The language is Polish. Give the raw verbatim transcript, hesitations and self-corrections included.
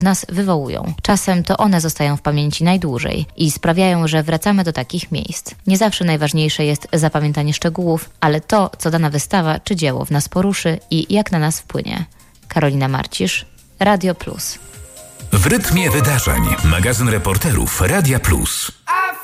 nas wywołują. Czasem to one zostają w pamięci najdłużej i sprawiają, że wracamy do takich miejsc. Nie zawsze najważniejsze jest zapamiętanie szczegółów, ale to, co dana wystawa czy dzieło w nas poruszy i jak na nas wpłynie. Karolina Marcisz, Radio Plus. W rytmie wydarzeń. Magazyn reporterów Radia Plus.